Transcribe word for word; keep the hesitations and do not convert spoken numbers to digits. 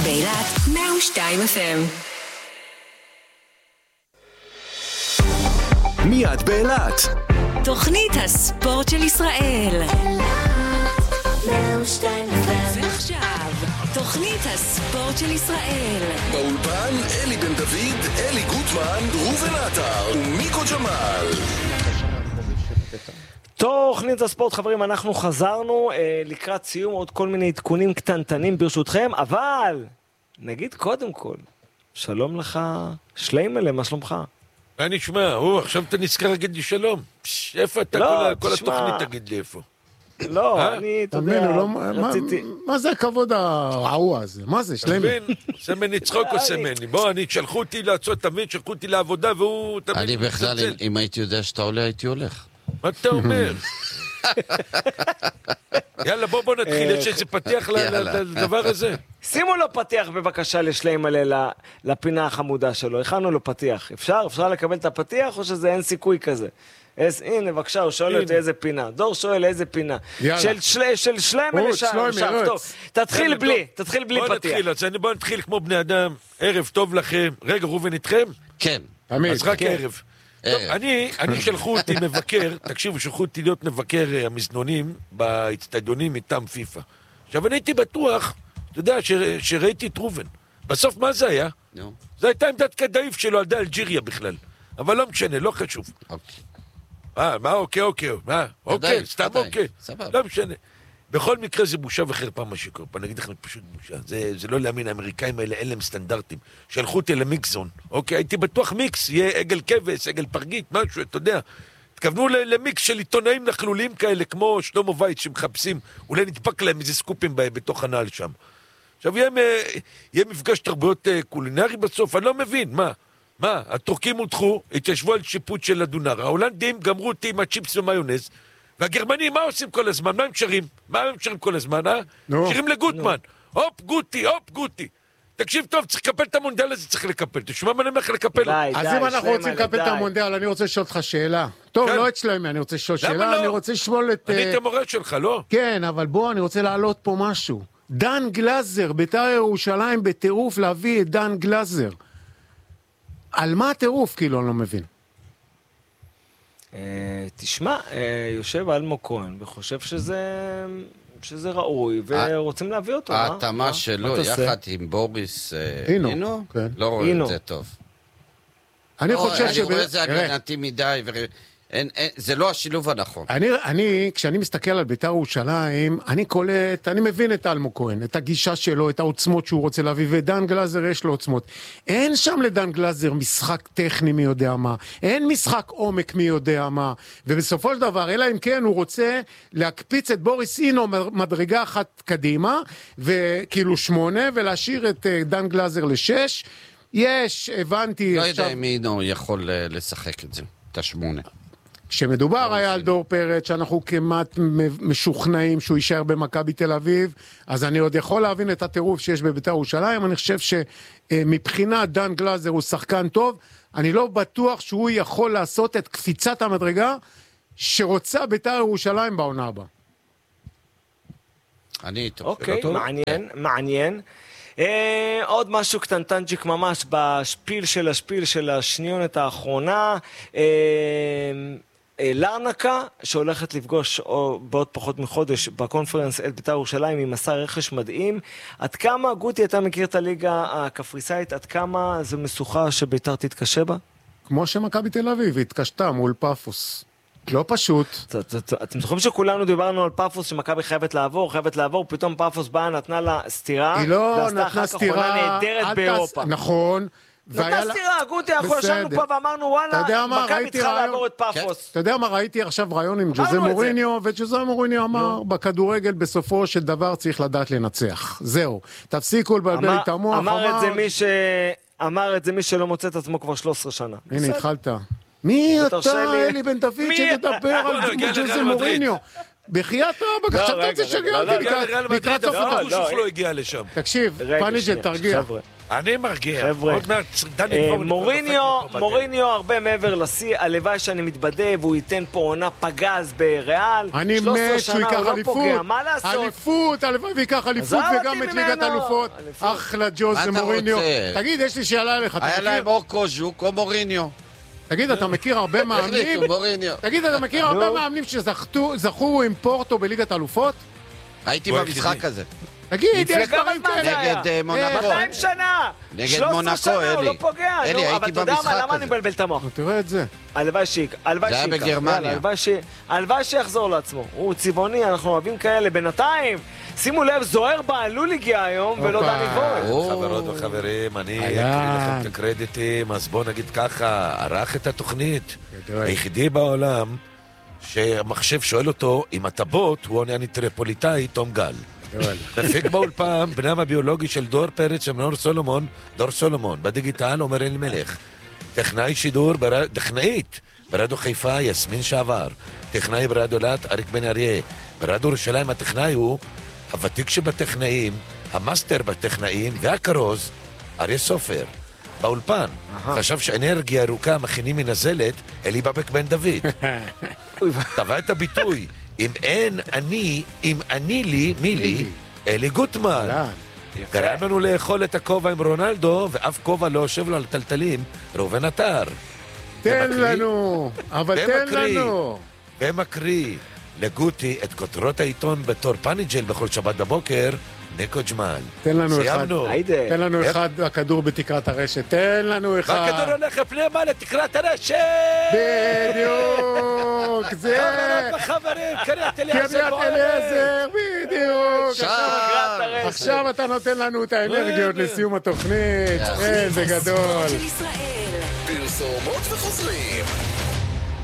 באילת מאה ושתיים אף אם. מיד באילת. תוכנית הספורט של ישראל. ועכשיו, תוכנית הספורט של ישראל. באולפן אלי בן דוד, אלי גוטמן, ראובן עטר ומיקו ג'מאל. תוכנית הספורט, חברים, אנחנו חזרנו אה, לקראת סיום, עוד כל מיני עדכונים קטנטנים ברשותכם, אבל נגיד קודם כל, שלום לך, שליימלה, מה שלומך? מה נשמע? או, עכשיו אתה נזכר להגיד לי שלום. פש, איפה אתה? לא, כל, כל תשמע... התוכנית תגיד לי איפה. לא, אני, אתה יודע, לא, רציתי... מה, מה זה הכבוד הרעוע הזה? מה זה, שליימלה? עושה מני צחוק או עושה מני? בוא, אני, שלחו אותי לעשות תמיד, שלחו אותי לעבודה, והוא תמיד... אני בכלל, אם, אם הייתי יודע שאתה עולה, הייתי הולך. מה אתה אומר? יאללה, בוא בוא נתחיל, יש איזה פתיח לדבר הזה. שימו לו פתיח בבקשה לשליימלה לפינה החמודה שלו, הכנו לו פתיח. אפשר? אפשר לקבל את הפתיח או שזה אין סיכוי כזה? אז, הנה, בבקשה, הוא שואל אותי איזה פינה. דור שואל איזה פינה. של, של, של שליימלה שם, טוב. תתחיל בלי, תתחיל בלי בוא פתיח. נתחיל, אז אני בוא נתחיל כמו בני אדם. ערב טוב לכם. רגע, ראובן איתכם? כן. אז רק ערב. טוב, אני, אני שלחו אותי מבקר, תקשיבו, שלחו אותי להיות מבקר המזנונים באצטדיונים מטעם פיפה. עכשיו, אני הייתי בטוח, אתה יודע, שראיתי את ראובן. בסוף מה זה היה? זה הייתה עמדת כדאיף שלו על די אלג'יריה בכלל. אבל לא משנה, לא חשוב. אוקיי. אה, מה אוקיי, אוקיי, מה? אוקיי, סתם אוקיי. לא משנה. בכל מקרה זה בושה וחרפה מה שקורה. אני אגיד לכם פשוט בושה. זה, זה לא להאמין, האמריקאים האלה אין להם סטנדרטים. שלחו אותי למיקסון. אוקיי, הייתי בטוח מיקס, יהיה עגל כבש, עגל פרגית, משהו, אתה יודע. התכוונו למיקס של עיתונאים נכלולים כאלה, כמו שלמה וייץ שמחפשים, אולי נדפק להם איזה סקופים בתוך הנעל שם. עכשיו, יהיה, יהיה מפגש תרבויות קולינרי בסוף, אני לא מבין, מה? מה? הטורקים הודחו, התיישבו על שיפוט של הדונר, ההולנדים גמרו אותי עם הצ'יפס ומיונז, והגרמנים, מה עושים כל הזמן? מה הם שרים? מה הם שרים כל הזמן, אה? נו. שרים לגוטמן. הופ, גוטי, הופ, גוטי. תקשיב טוב, צריך לקפל את המונדיאל הזה, צריך לקפל. תשמע מה אני אומר לך לקפל. די, אז די, אם אנחנו רוצים שליימלה, לקפל את די. המונדיאל, אני רוצה לשאול אותך שאלה. טוב, כן. לא אצלם, אני רוצה לשאול למה שאלה, לא? אני רוצה לשמול את... אני אה, את המורה שלך, לא? כן, אבל בוא, אני רוצה להעלות פה משהו. דן גלזר, בית"ר ירושלים בטירוף להביא את דן גלזר. על מה הטירוף, כאילו, אני לא מבין. אה, תשמע, אה, יושב אלמו כהן וחושב שזה שזה ראוי ורוצים להביא אותו. מה? ההתאמה מה? שלו מה תעשה? יחד עם בוריס אה, אינו, אינו, כן. לא רואה אינו. את זה טוב. אני לא, חושב אני שב- רואה את זה תראה, הגנתי מדי, ו- אין- אין- זה לא השילוב הנכון. אני, אני, כשאני מסתכל על בית"ר ירושלים, אני קולט, אני מבין את אלמו כהן, את הגישה שלו, את העוצמות שהוא רוצה להביא, ודן גלזר יש לו עוצמות. אין שם לדן גלזר משחק טכני מי יודע מה, אין משחק עומק מי יודע מה, ובסופו של דבר, אלא אם כן הוא רוצה להקפיץ את בוריס אינו מדרגה אחת קדימה, וכאילו שמונה, ולהשאיר את אה, דן גלזר לשש. יש, הבנתי... לא עכשיו... יודע אם אינו יכול אה, לשחק את זה, את השמונה. כשמדובר היה על דור פרץ, שאנחנו כמעט משוכנעים שהוא יישאר במכבי תל אביב, אז אני עוד יכול להבין את הטירוף שיש בבית"ר ירושלים. אני חושב שמבחינת דן גלזר הוא שחקן טוב, אני לא בטוח שהוא יכול לעשות את קפיצת המדרגה שרוצה בית"ר ירושלים בעונה הבאה. אני איתו. אוקיי, מעניין, מעניין. אה, עוד משהו קטנטנצ'יק ממש בשפיל של השפיל של השניונת האחרונה. אה, אה, לרנקה, שהולכת לפגוש או, בעוד פחות מחודש בקונפרנס את בית"ר ירושלים עם מסע רכש מדהים. עד כמה, גוטי, אתה מכיר את הליגה הקפריסאית, עד כמה זו משוכה שבית"ר תתקשה בה? כמו שמכבי תל אביב התקשתה מול פאפוס. לא פשוט. אתם זוכרים שכולנו דיברנו על פאפוס שמכבי חייבת לעבור, חייבת לעבור, פתאום פאפוס באה, נתנה לה סתירה, היא לא ועשתה נתנה אחר כך עונה סתירה, נהדרת אל באירופה. תעש- נכון. נתנה סתירה, גוטי, אנחנו ישבנו פה ואמרנו, וואלה, מכבי צריכה לעבור את פאפוס. אתה יודע מה, ראיתי עכשיו רעיון עם ג'וזה מוריניו, וג'וזה מוריניו אמר, בכדורגל בסופו של דבר צריך לדעת לנצח. זהו. תפסיקו לבלבל את המוח. אמר את זה מי ש... אמר את זה מי שלא מוצא את עצמו כבר שלוש עשרה שנה. הנה, התחלת. מי אתה, תרשה לי. אלי בן דוד, מי שתדבר אתה? על ג'וזה מוריניו? בחייאת רבאק, עכשיו אתה רוצה לשגע אותי לקראת סוף התוכנית. לא לא הגיע לשם. תקשיב, פניג'ל, תרגיע. אני מרגיע. חבר'ה, מוריניו, מוריניו הרבה מעבר לשיא, הלוואי שאני מתבדה והוא ייתן פה עונה פגז בריאל. אני מת שהוא ייקח אליפות. מה לעשות? אליפות, הלוואי ויקח אליפות וגם את ליגת אלופות. אחלה ג'וזה מוריניו. תגיד, יש לי שאלה אליך. היה להם אור קוז'וק או מוריניו. תגיד, אתה מכיר הרבה מאמנים? תגיד, אתה מכיר הרבה מאמנים שזכו עם פורטו בליגת אלופות? הייתי במשחק הזה. תגיד, יש דברים כאלה. נגד מונקו. מאתיים שנה! נגד מונקו, הוא לא אלי. פוגע. אלי, אבל הייתי אתה יודע מה, במשחק למה אני הזה. מבלבל את המוח? תראה את זה. הלוואי שיק, הלוואי זה היה שיק. בגרמניה. הלוואי שיחזור לעצמו. הוא צבעוני, אנחנו אוהבים כאלה. בינתיים, שימו לב, זוהר בעלול הגיע היום, ולא דני בוי. חברות וחברים, אני אקריא לכם את הקרדיטים, אז בואו נגיד ככה, ערך את התוכנית. היחידי בעולם שהמחשב שואל אותו, אם אתה בוט, הוא עונה אני טריפוליטאי, תום גל. מפיק באולפן, בנם הביולוגי של דור פרץ, אמנור סולומון, דור סולומון, בדיגיטל עומר אלימלך. טכנאי שידור, טכנאית, ברדיו חיפה, יסמין שעבר. טכנאי ברדיו לת, אריק בן אריה. ברדיו ירושלים הטכנאי הוא הוותיק שבטכנאים, המאסטר בטכנאים והקרוז, אריה סופר. באולפן, חשב שאנרגיה ירוקה מכינים מנזלת, אלי בבק בן דוד. טבע את הביטוי, אם אין אני, אם אני לי, מי לי, אלי גוטמן. גרם לנו לאכול את הכובע עם רונלדו, ואף כובע לא יושב לו על טלטלים, ראובן עטר. תן לנו, אבל תן לנו. ומקריא לגוטי את כותרות העיתון בתור פניג'ל בכל שבת בבוקר, ניקו ג'מאל. תן לנו אחד. סיימנו. תן לנו אחד, הכדור בתקרת הרשת. תן לנו אחד. והכדור הולך פנימה לתקרת הרשת! בדיוק! זה... חברות וחברים, קריית אליעזר קריית בוערת! אליעזר, בדיוק! עכשיו! עכשיו אתה נותן לנו את האנרגיות לסיום התוכנית. איזה גדול. הספורט של ישראל. פרסומות וחוזרים.